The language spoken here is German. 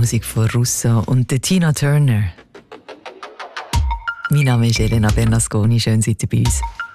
Musik von Russo und der Tina Turner. Mein Name ist Elena Bernasconi, schön seid ihr bei uns.